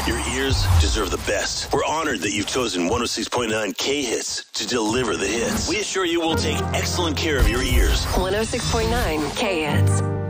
Your ears deserve the best. We're honored that you've chosen 106.9 K-Hits to deliver the hits. We assure you we'll take excellent care of your ears. 106.9 K-Hits.